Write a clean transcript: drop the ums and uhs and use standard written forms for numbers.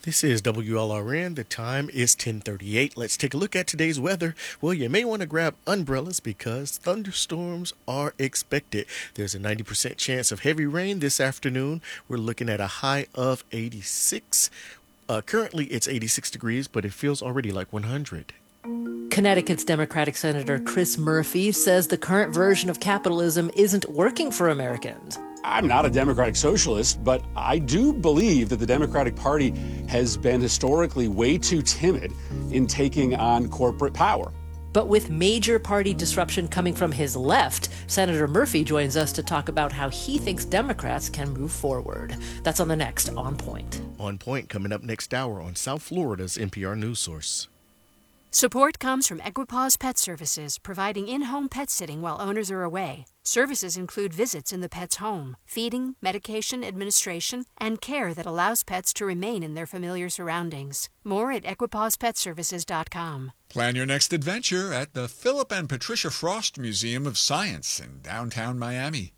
This is WLRN. The time is 10:38. Let's take a look at today's weather. Well, you may want to grab umbrellas because thunderstorms are expected. There's a 90% chance of heavy rain this afternoon. We're looking at a high of 86. Currently, it's 86 degrees, but it feels already like 100. Connecticut's Democratic Senator Chris Murphy says the current version of capitalism isn't working for Americans. I'm not a Democratic socialist, but I do believe that the Democratic Party has been historically way too timid in taking on corporate power. But with major party disruption coming from his left, Senator Murphy joins us to talk about how he thinks Democrats can move forward. That's on the next On Point. On Point coming up next hour on South Florida's NPR News Source. Support comes from Equipaws Pet Services, providing in-home pet sitting while owners are away. Services include visits in the pet's home, feeding, medication administration, and care that allows pets to remain in their familiar surroundings. More at equipawspetservices.com. Plan your next adventure at the Philip and Patricia Frost Museum of Science in downtown Miami.